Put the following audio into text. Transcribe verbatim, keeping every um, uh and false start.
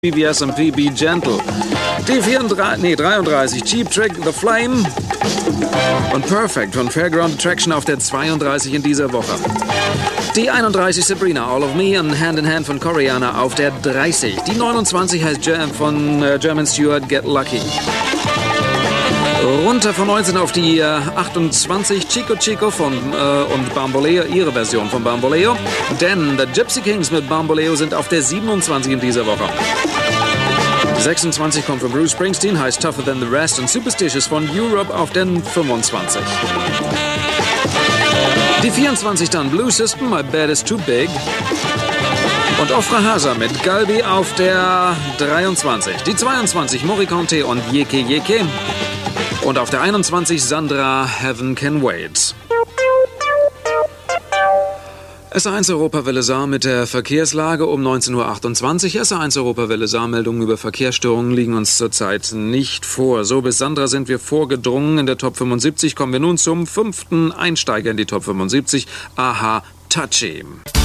B B S M P Be Gentle. Die vierunddreißig, nee, dreiunddreißig Cheap Trick The Flame und Perfect von Fairground Attraction auf der zweiunddreißig in dieser Woche. Die einunddreißig Sabrina All of Me und Hand in Hand von Koreaner auf der dreißig. Die neunundzwanzig heißt von äh, German Stewart Get Lucky. Runter von neunzehn auf die äh, achtundzwanzig Chico Chico von äh, und Bamboleo, ihre Version von Bamboleo. Denn The Gypsy Kings mit Bamboleo sind auf der siebenundzwanzig in dieser Woche. sechsundzwanzig kommt von Bruce Springsteen, heißt Tougher Than the Rest und Superstitious von Europe auf den fünfundzwanzig. Die vierundzwanzig dann Blue System, My Bed Is Too Big. Und Ofra Hasa mit Galbi auf der dreiundzwanzig. Die zweiundzwanzig Morricone und Yeke Yeke. Und auf der einundzwanzig Sandra Heaven Can Wait. S A eins Europawelle Saar mit der Verkehrslage um neunzehn Uhr achtundzwanzig. S A eins Europawelle Saar Meldungen über Verkehrsstörungen liegen uns zurzeit nicht vor. So, bis Sandra sind wir vorgedrungen. In der Top fünfundsiebzig kommen wir nun zum fünften Einsteiger in die Top fünfundsiebzig. Aha, Touchy.